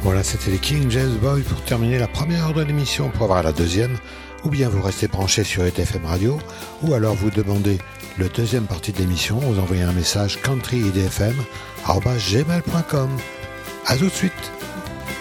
Voilà, c'était les King James Boys pour terminer la première heure de l'émission. Pour avoir la deuxième, ou bien vous restez branché sur EDFM Radio, ou alors vous demandez le deuxième partie de l'émission, vous envoyez un message countryidfm@gmail.com. À tout de suite.